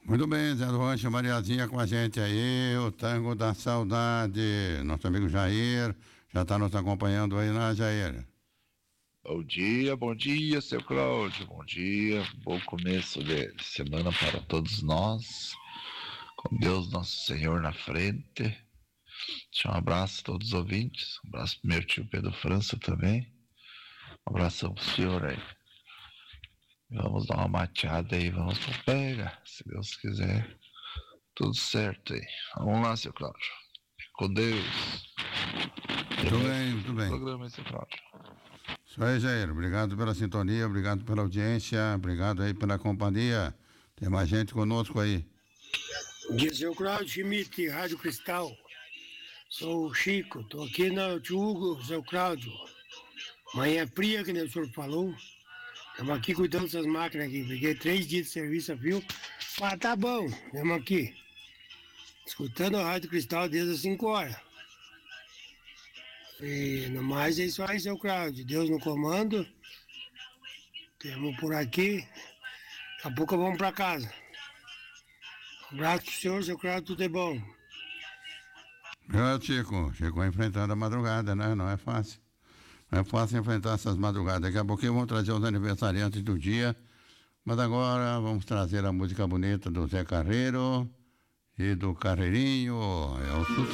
Muito bem, Zé Rocha, Mariazinha com a gente aí, o Tango da Saudade. Nosso amigo Jair já está nos acompanhando aí, né, Jair? Bom dia, seu Cláudio. Bom dia, bom começo de semana para todos nós. Com Deus Nosso Senhor na frente. Deixa um abraço a todos os ouvintes. Um abraço pro meu tio Pedro França também. Um abração pro senhor aí. Vamos dar uma mateada aí, vamos pro pega, se Deus quiser. Tudo certo aí. Vamos lá, seu Cláudio. Com Deus. Muito bem, muito bem. Programa aí, seu Cláudio. Isso aí, Jair. Obrigado pela sintonia, obrigado pela audiência, obrigado aí pela companhia. Tem mais gente conosco aí. Dia, seu Cláudio Schmidt, Rádio Cristal. Sou o Chico, tô aqui no tio Hugo, seu Cláudio. Manhã fria, que nem o senhor falou. Estamos aqui cuidando dessas máquinas aqui. Peguei 3 dias de serviço, viu? Mas tá bom, estamos aqui. Escutando a Rádio Cristal desde as 5 horas. E no mais é isso aí, seu Cláudio. Deus no comando. Temos por aqui. Daqui a pouco vamos para casa. Um abraço pro senhor, seu Cláudio, tudo é bom. Chico. Chico vai enfrentando a madrugada, né? Não é fácil. Não é fácil enfrentar essas madrugadas. Daqui a pouquinho vamos trazer os aniversariantes do dia. Mas agora vamos trazer a música bonita do Zé Carreiro e do Carreirinho. É o sucesso.